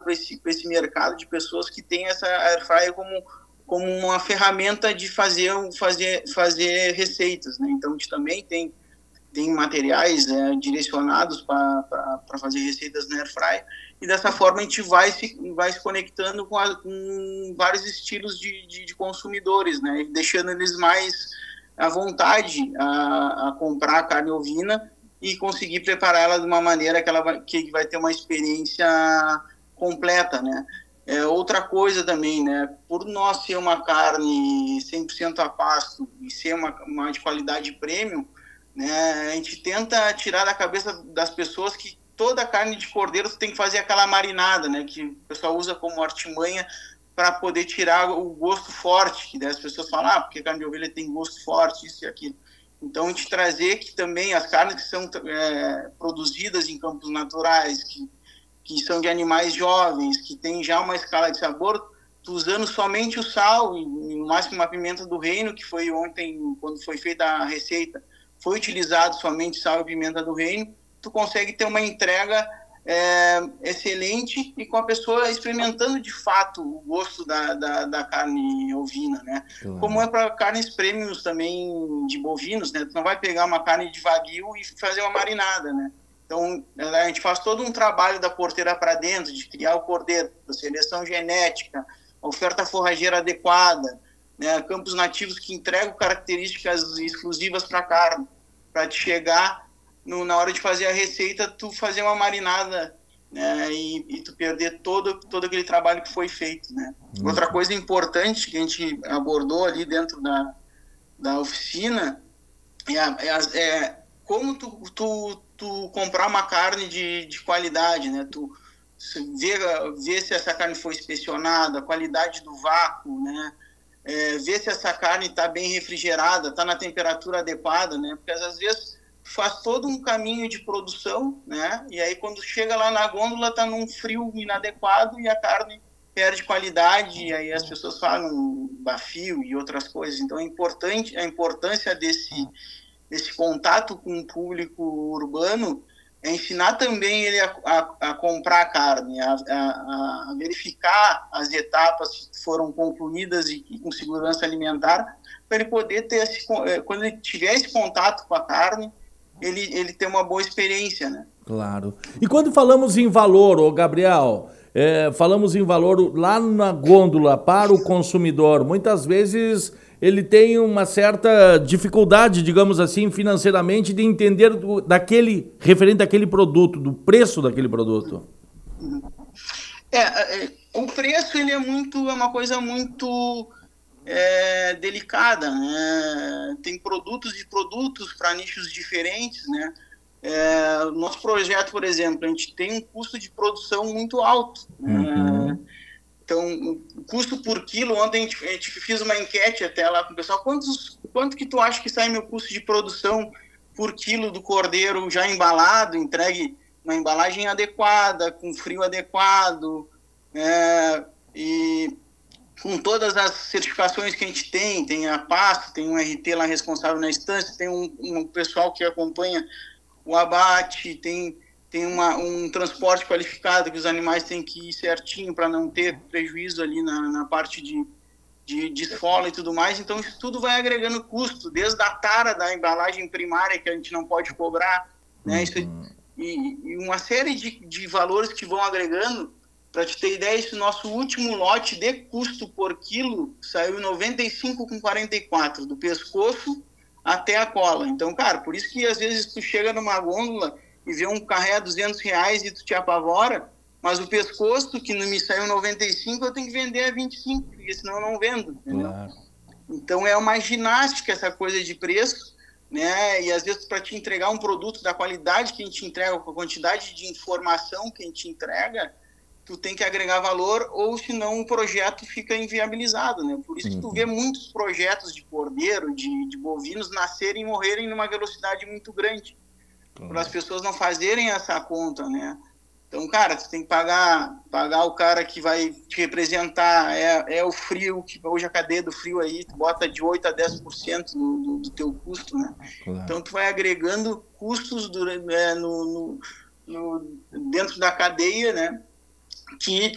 para esse mercado de pessoas que tem essa air fryer como uma ferramenta de fazer receitas, né? Então, a gente também tem materiais direcionados para fazer receitas na air fryer, e dessa forma a gente vai se conectando com vários estilos de consumidores, né? Deixando eles mais à vontade a comprar a carne ovina e conseguir preparar ela de uma maneira que vai ter uma experiência completa, né? Outra coisa também, né? Por nós ser uma carne 100% a pasto e ser uma de qualidade premium, né? A gente tenta tirar da cabeça das pessoas que toda carne de cordeiro tem que fazer aquela marinada, né? Que o pessoal usa como artimanha para poder tirar o gosto forte, que daí as pessoas falam, porque carne de ovelha tem gosto forte, isso e aquilo. Então, a gente trazer que também as carnes que são produzidas em campos naturais, que são de animais jovens, que tem já uma escala de sabor, tu usando somente o sal e no máximo a pimenta do reino, que foi ontem, quando foi feita a receita, foi utilizado somente sal e pimenta do reino, tu consegue ter uma entrega excelente e com a pessoa experimentando de fato o gosto da carne ovina, né? Claro. Como é para carnes premiums também de bovinos, né? Tu não vai pegar uma carne de wagyu e fazer uma marinada, né? Então, a gente faz todo um trabalho da porteira para dentro, de criar o cordeiro, da seleção genética, a oferta forrageira adequada, né? Campos nativos que entregam características exclusivas para a carne, para te chegar na hora de fazer a receita, tu fazer uma marinada, né, e tu perder todo aquele trabalho que foi feito, né? Outra coisa importante que a gente abordou ali dentro da oficina é como tu comprar uma carne de qualidade, né? Tu ver se essa carne foi inspecionada, a qualidade do vácuo, né? Ver se essa carne está bem refrigerada, está na temperatura adequada, né? Porque às vezes faz todo um caminho de produção, né? E aí quando chega lá na gôndola está num frio inadequado e a carne perde qualidade, e aí as pessoas falam bafio e outras coisas. Então é importante a importância desse contato com o público urbano, é ensinar também ele a comprar a carne, a verificar as etapas que foram concluídas e com segurança alimentar, para ele poder ter quando ele tiver esse contato com a carne, ele ter uma boa experiência, né? Claro. E quando falamos em valor, ô Gabriel, falamos em valor lá na gôndola para o consumidor, muitas vezes ele tem uma certa dificuldade, digamos assim, financeiramente, de entender referente àquele produto, do preço daquele produto. O preço ele é uma coisa muito delicada, né? Tem produtos e produtos para nichos diferentes, né? Nosso projeto, por exemplo, a gente tem um custo de produção muito alto, né? Então, o custo por quilo, ontem a gente fez uma enquete até lá com o pessoal, quanto que tu acha que sai meu custo de produção por quilo do cordeiro já embalado, entregue uma embalagem adequada, com frio adequado, e com todas as certificações que a gente tem a pasto, tem um RT lá responsável na instância, tem um pessoal que acompanha o abate, tem um transporte qualificado, que os animais têm que ir certinho para não ter prejuízo ali na parte de esfola e tudo mais. Então, isso tudo vai agregando custo, desde a tara da embalagem primária, que a gente não pode cobrar, né? E uma série de valores que vão agregando. Para te ter ideia, esse nosso último lote de custo por quilo saiu 95,44, do pescoço até a cola. Então, cara, por isso que às vezes tu chega numa gôndola e vê um carré a R$200 e tu te apavora, mas o pescoço, que me saiu 95, eu tenho que vender a 25, porque senão eu não vendo, entendeu? Claro. Então é uma ginástica essa coisa de preço, né? E às vezes para te entregar um produto da qualidade que a gente entrega, com a quantidade de informação que a gente entrega, tu tem que agregar valor, ou senão o projeto fica inviabilizado, né? Por isso que tu vê muitos projetos de cordeiro, de bovinos nascerem e morrerem numa velocidade muito grande, para as pessoas não fazerem essa conta, né? Então, cara, tu tem que pagar o cara que vai te representar, o frio, que hoje a cadeia do frio aí, tu bota de 8% a 10% do teu custo, né? Claro. Então, tu vai agregando custos dentro da cadeia, né? Que